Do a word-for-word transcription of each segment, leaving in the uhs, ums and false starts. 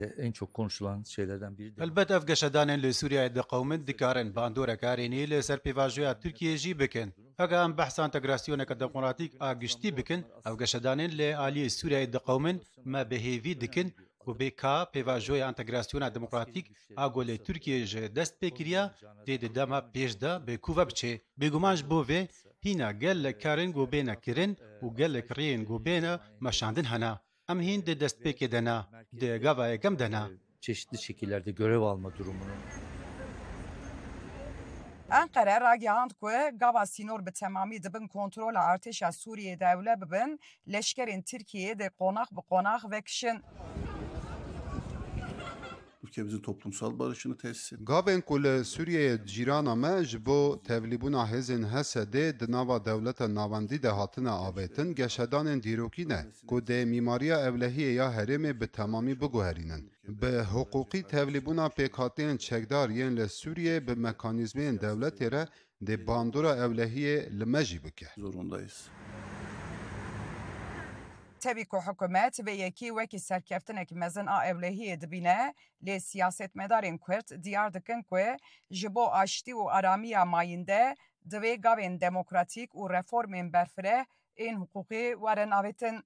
En çok konuşulan şeylerden biri de. البته اف گشتانên li Sûriyeyê diqewmin dikarin bandorekarinî li ser pêvajoya Tirkiyeyê jî bikin. Hega em behsa integrasyoneka demokratîk a giştî bikin, ev geşedanên li aliyê Sûriyeyê diqewmin me bihêvî dikin û bêka pêvajoya integrasyona demokratîk a golê Tirkiyeyê ji dest pê kiriya dê di dema pêş de bêkû ve biçe. Bêguman ji bo vê hîna gelek karên gobêne kirin û gelek rêyên gobêne meşandin hene. Em hîn di destpêkê de ne, di gavayê gem de ne. Çeşitli şekillerde görev alma durumunu. Ankara ragihand ku gava sînor bi temamî dibin kontrola artêşa Sûriyê dewle bibin, leşkerên Tirkiyeyê de qonax bi qonax vekişin. Ülkemizin toplumsal barışını tesis etmek. Gavên ku li Sûriyeyê cîrana me ji bo tevlîbûna hêzên Hesedê di nava dewleta navendî de hatine avêtin geşedanên dîrokî ne ku dê mîmariya evlehiyê ya herêmê bi temamî biguherînin. Bi hiqûqî tevlîbûna pêkhatiyên çekdar yên li Sûriyê bi mekanîzmeyên dewletê re dê bandora evlehiyê li me jî bike. Zorundayız. Tevî ku hikûmet ve yekî wekî serkeftinek mezin a evlehiyê dibîne, lê siyasetmedarên Kurd diyar dikin ku ji bo aştî û aramiya mayînde divê gavên demokratîk û reformên berfireh ên hiqûqî werin avêtin.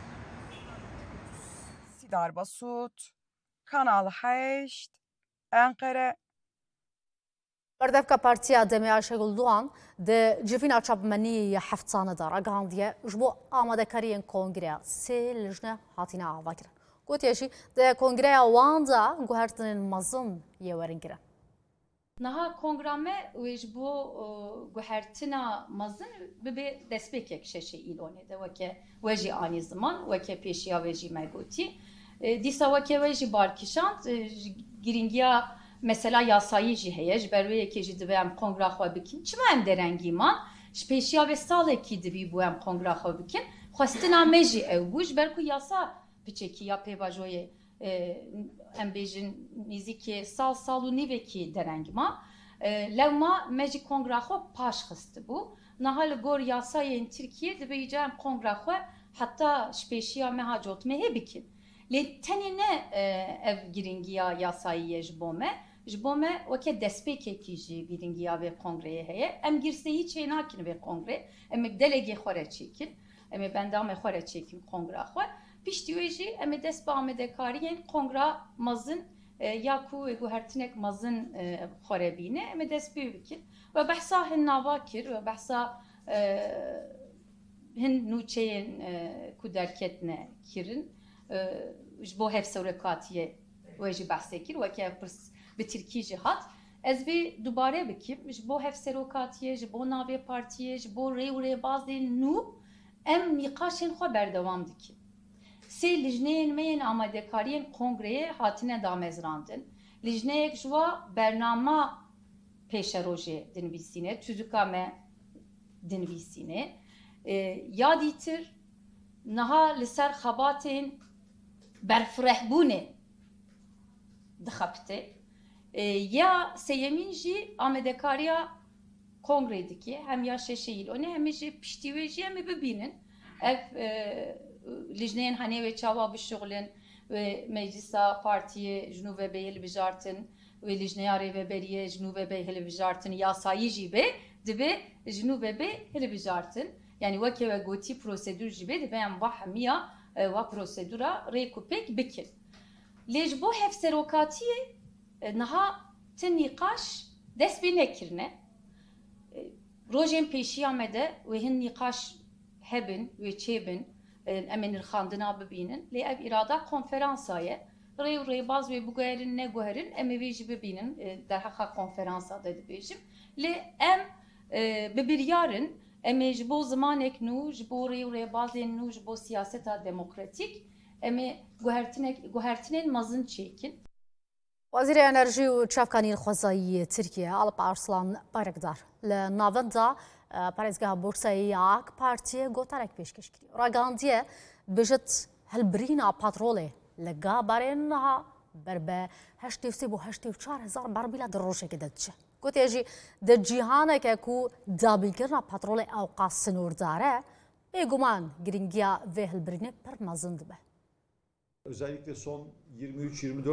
Sîdar Basût, Kanal heşt, Ankara. Berdevka Partiya Demê Ayşegul Doğan di civîna çapmeniyê heft sane de ragihandiye ji bo amadekariyên kongreya sê lijne hatîne avakirin. Gotiye jî di kongreya wan de guhertinên mezin yê werin kirin. Naha kongrame wê ji bo guhertina mezin bibe destpêkek şeşê îlonê de weke we jî anî ziman weke pêşiya we jî me gotî. Dîsa weke we jî barkîşand giringiya mesela yasayî jî heye ji ber wê yekê jî dibe em kongra xwe bikin. Çima em derengîman ji pêşiya ve salekî dibî bû em kongra xwe bikin. Xwestina me jî ew bû ji ber ku yasa biçekî ya pêvajoyê em bêjin nîzîkê sal sal û nîvekî derengîman. Lewma me jî kongra xwe paş xistibû. Niha li gor yasayên Tirkiye dibe îca em kongra xwe heta ji pêşiya me ha cotmehê bikin. Lê tenê ne ev giringiya yasayî ji bo me, ji bo me weke destpêkekî jî giringiya vê kongreyê heye. Em girseyî çê nakin vê kongre, em ê delegê xwe re çêkin, em ê bendamê xwe re çêkin kongra xwe. Piştî wê jî em ê dest bi amedekariyên kongra mezin ya ku wê guhertinek mezin xwe re bîne, em ê dest pê bikin. Ve behsa hin nava kir, ve behsa hin nûçeyên ku derketine kirin. ji bo hevsewrekatiyê wê jî behsê kir weke ev pirs bi Tirkî jî hat. Ez vê dubare bikim ji bo hevserokatiyê, ji bo navê partiyê, ji bo rê û rêbazên nû em nîqaşên xwe berdewam dikin. Sê lijneyên me yên amadekariyên kongreyê hatine damezrandin. Lijneyek ji wa bernama pêşerojê dinivîsîne, tüzüka me dinivîsîne. Ya dîtir niha li ser xebatên berfirehbûnê dixebite. Ya seyemîn jî amedekariya kongrê dike, hem ya şeşê îlonê hem jî piştî wê jî em ê bibînin. Ev lijneyên henê wê çawa bişuxulin, wê meclisa partiyê ji nû vebê hilbijartin, wê lijneya rêveberiyê ji nû vebê hilbijartin, yasayî jî bê dibe ji nû vebê hilbijartin. Yani weke ve gotî prosedûr jî bê dibe em va hemiya va prosedûra rê ku pêk bikin. Lê ji bo hevserokatiyê niha ti nîqaş dest pê nekirine. Rojên pêşiya me de wê hin nîqaş hebin, wê çêbin, em ê nirxandina bibînin. Lê ev îrada konferansa ye. Rê û rêbaz wê biguherin neguherin em ê vê jî bibînin derheqa konferansa de dibêjim. Lê em bi biryarin em ê ji bo zimanek nû, ji bo rê û rêbazên nû, ji bo siyaseta demokratîk em ê guhertinên mezin çêkin. Wezîrê Enerjî û Çavkaniyên Xwezayî Tirkiye Alp Arslan Bayrakdar li navenda parêzgeha borsayê ya AK Partiyê gotarek pêşkêş kiriye. Ragihandiye bijît hilbirîna patrolê li gabarên niha berbe heştê sê bû heştê çar hezar barmîla di rojekê de diçe. Gotiye jî di cîhaneke ku dabînkirina patrolê ewqa sinûrdar e, bêguman giringiya vê hilbirînê pir mezin dibe. Özellikle son yirmi üç yirmi dört